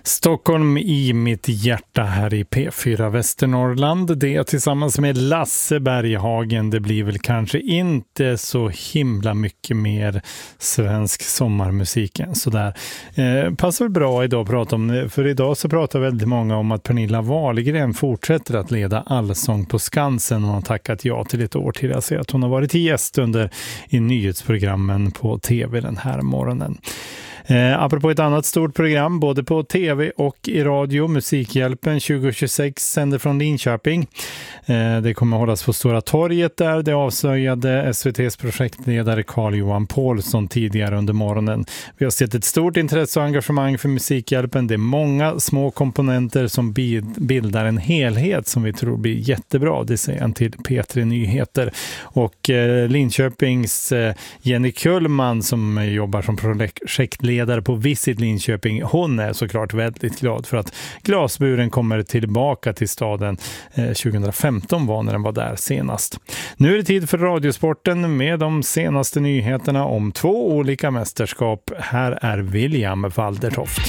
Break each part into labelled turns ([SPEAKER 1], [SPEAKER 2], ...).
[SPEAKER 1] Stockholm i mitt hjärta här i P4 Västernorrland. Det tillsammans med Lasse Berghagen. Det blir väl kanske inte så himla mycket mer svensk sommarmusik än sådär. Passar väl bra idag att prata om, för idag så pratar väldigt många om att Pernilla Wahlgren fortsätter att leda Allsång på Skansen. Hon har tackat ja till ett år till. Jag ser att hon har varit gäst i nyhetsprogrammen på tv den här morgonen. Apropå ett annat stort program, både på tv och i radio, Musikhjälpen 2026 sänder från Linköping. Det kommer att hållas på Stora torget där. Det avslöjade SVT:s projektledare Carl-Johan Paulsson tidigare under morgonen. Vi har sett ett stort intresse och engagemang för Musikhjälpen. Det är många små komponenter som bildar en helhet som vi tror blir jättebra. Det säger han till P3 Nyheter. Och Linköpings Jenny Kullman som jobbar som projektledare på Visit Linköping, hon är såklart väldigt glad för att glasburen kommer tillbaka till staden. 2015 var när den var där senast. Nu är det tid för Radiosporten med de senaste nyheterna om 2 olika mästerskap. Här är William Waldertoft.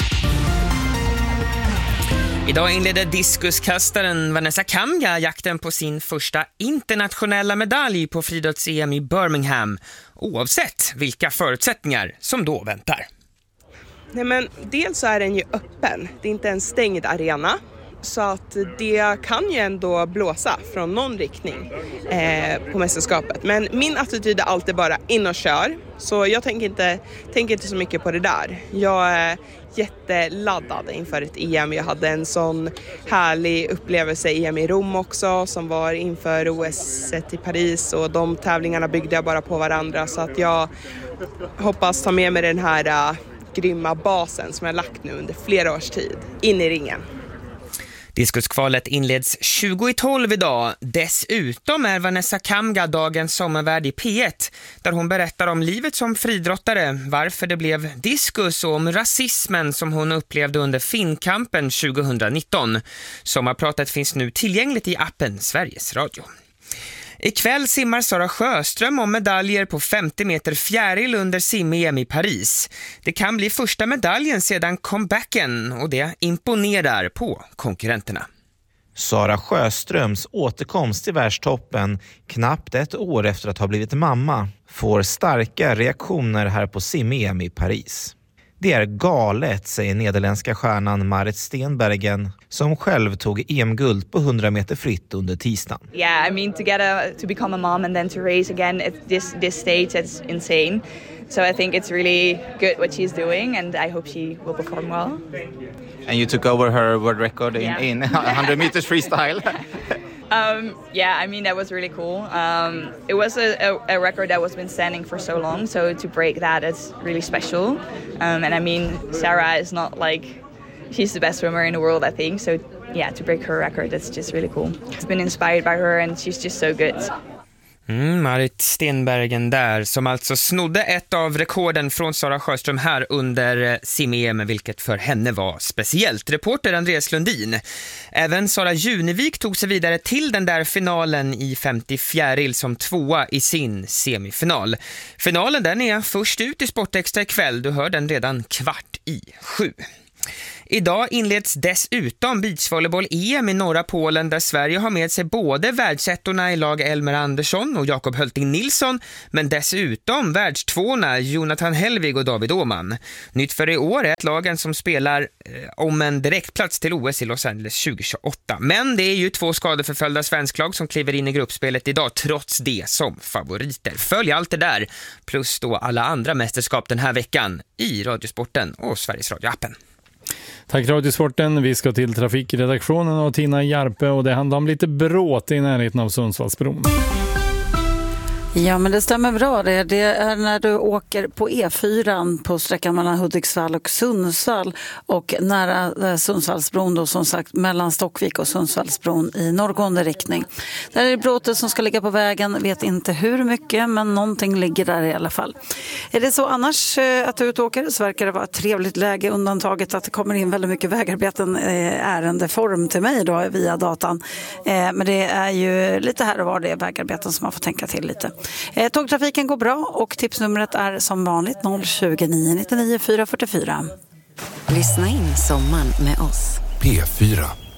[SPEAKER 2] Idag inledde diskuskastaren Vanessa Kamga jakten på sin första internationella medalj på friidrotts-EM i Birmingham, oavsett vilka förutsättningar som då väntar.
[SPEAKER 3] Nej, men dels så är den ju öppen, det är inte en stängd arena. Så att det kan ju ändå blåsa från någon riktning på mästerskapet. Men min attityd är alltid bara in och kör. Så jag tänker inte så mycket på det där. Jag är jätteladdad inför ett EM. Jag hade en sån härlig upplevelse EM i Rom också som var inför OS i Paris. Och de tävlingarna byggde jag bara på varandra. Så att jag hoppas ta med mig den här grymma basen som jag lagt nu under flera års tid in i ringen.
[SPEAKER 2] Diskuskvalet inleds 20:12 idag. Dessutom är Vanessa Kamga dagens sommarvärd i P1 där hon berättar om livet som friidrottare, varför det blev diskus och om rasismen som hon upplevde under Finnkampen 2019. Sommarpratet finns nu tillgängligt i appen Sveriges Radio. Ikväll simmar Sara Sjöström om medaljer på 50 meter fjäril under sim-EM i Paris. Det kan bli första medaljen sedan comebacken och det imponerar på konkurrenterna.
[SPEAKER 4] Sara Sjöströms återkomst till världstoppen knappt ett år efter att ha blivit mamma får starka reaktioner här på sim-EM i Paris. Det är galet, säger nederländska stjärnan Marit Stenbergen som själv tog EM-guld på 100 meter fritt under tisdagen.
[SPEAKER 5] Yeah, I mean to become a mom and then to race again at this stage, that's insane. So I think it's really good what she's doing and I hope she will perform well.
[SPEAKER 4] And you took over her world record in 100 meters freestyle.
[SPEAKER 5] Yeah, I mean, that was really cool. It was a record that was been standing for so long, so to break that is really special. And I mean, Sarah is not like, she's the best swimmer in the world, I think. So yeah, to break her record, that's just really cool. I've been inspired by her and she's just so good.
[SPEAKER 2] Marit Stenbergen där som alltså snodde ett av rekorden från Sara Sjöström här under sim-EM, vilket för henne var speciellt. Reporter Andreas Lundin. Även Sara Junevik tog sig vidare till den där finalen i 50 fjäril som 2:a i sin semifinal. Finalen den är först ut i Sportextra ikväll. Du hör den redan 6:15. Idag inleds dessutom beachvolleyboll-EM i norra Polen där Sverige har med sig både världsettorna i lag Elmer Andersson och Jakob Hölting Nilsson men dessutom världstvåorna Jonathan Helvig och David Åman. Nytt för i år är ett lagen som spelar om en direktplats till OS i Los Angeles 2028. Men det är ju 2 skadeförföljda svensklag som kliver in i gruppspelet idag trots det som favoriter. Följ allt det där plus då alla andra mästerskap den här veckan i Radiosporten och Sveriges Radio-appen.
[SPEAKER 1] Tack Radiosporten. Vi ska till trafikredaktionen och Tina Järpe och det handlar om lite bråt i närheten av Sundsvallsbron.
[SPEAKER 6] Ja, men det stämmer bra. Det är när du åker på E4 på sträckan mellan Hudiksvall och Sundsvall och nära Sundsvallsbron då, som sagt mellan Stockvik och Sundsvallsbron i norrgående riktning. Där är det bråtet som ska ligga på vägen. Vet inte hur mycket, men någonting ligger där i alla fall. Är det så annars att du utåker så verkar det vara ett trevligt läge, undantaget att det kommer in väldigt mycket vägarbeten ärendeform till mig då via datan. Men det är ju lite här och var det är vägarbeten som man får tänka till lite. Tågtrafiken går bra och tipsnumret är som vanligt 020 999 444.
[SPEAKER 7] Lyssna in sommaren med oss.
[SPEAKER 8] P4.